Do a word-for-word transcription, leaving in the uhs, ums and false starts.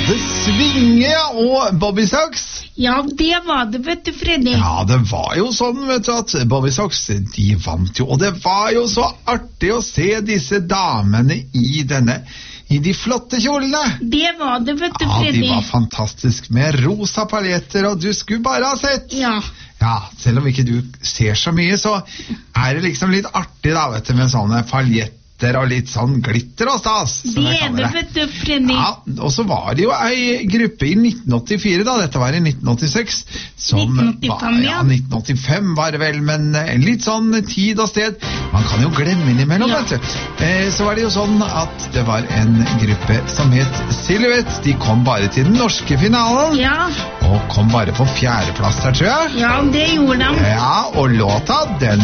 det Svinge og Bobby Sox. Ja, det var det, vet du, Freddy. Ja, det var jo sånn, vet du, at Bobby Sox, de vant jo, og det var jo så artig å se disse damene i denne, i de flotte kjolene. Det var det, vet du, Ja, Freddy. de var fantastisk med rosa paljetter, og du skulle bare ha sett. Ja. Ja, selv om ikke du ser så mye, så er det liksom litt artig da, vet du, med sånne paljetter og litt sånn glitter og stas, som Det jeg er det, kaller det. vet du, Freddy. Ja, og så var det jo ei gruppe i nitten åttifire da, dette var i nitten åttiseks, som nitten åttifem, var, ja. ja, nitten åttifem var det vel, men eh, litt sånn tid og sted, man kan jo glemme innimellom, Ja. vet du. Eh, så var det jo sånn at det var en gruppe som het Silhouette, de kom bare til den norske finalen, Ja, og kom bare på fjerdeplass der, tror jeg. ja, det gjorde de. Ja, og låta, den